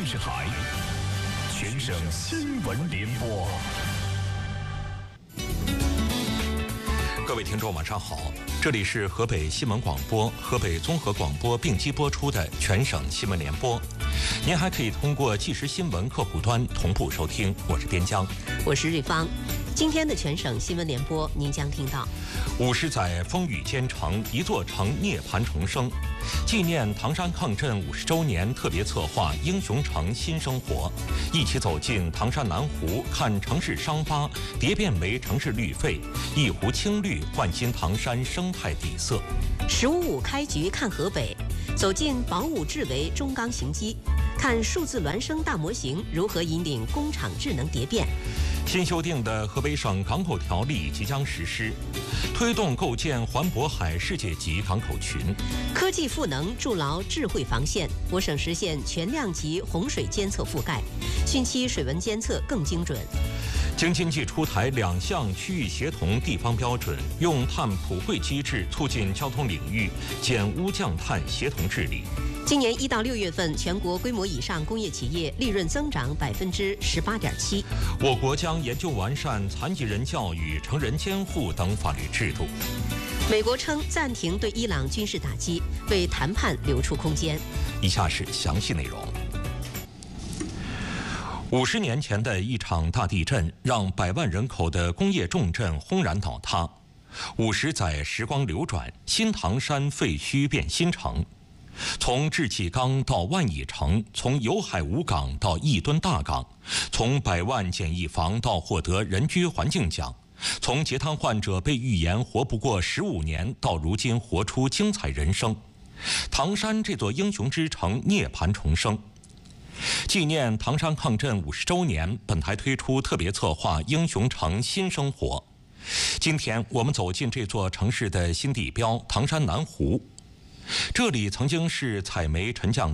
视台全省新闻联播。各位听众，晚上好，这里是河北新闻广播、河北综合广播并机播出的全省新闻联播。您还可以通过即时新闻客户端同步收听。我是边疆， 我是瑞芳。今天的全省新闻联播，您将听到 ：50载风雨兼程，一座城涅槃重生。纪念唐山抗震50周年特别策划“英雄城新生活”，一起走进唐山南湖，看城市伤疤蝶变为城市绿肺，一湖青绿焕新唐山生态底色。 “15.5”开局看河北，走进宝武智为中钢行机，看数字孪生大模型如何引领工厂智能蝶变。 新修订的河北省港口条例即将实施，推动构建环渤海世界级港口群。 科技赋能筑牢智慧防线，我省实现全量级洪水监测覆盖，汛期水文监测更精准。 京津冀出台2项区域协同地方标准，用碳普惠机制促进交通领域减污降碳协同治理。 今年1到6月份，全国规模以上工业企业利润增长18.7%。 我国将研究完善残疾人教育、成人监护等法律制度。 美国称暂停对伊朗军事打击，为谈判留出空间。 以下是详细内容。50年前的一场大地震，让100万人口的工业重镇轰然倒塌。50载时光流转，新唐山废墟变新城。从志气岗到万蚁城，从有海无港到1吨大港，从100万简易房到获得人居环境奖，从截瘫患者被预言活不过15年，到如今活出精彩人生。唐山这座英雄之城涅槃重生。纪念唐山抗震50周年，本台推出特别策划“英雄城新生活”。今天我们走进这座城市的新地标唐山南湖。这里曾经是采煤沉降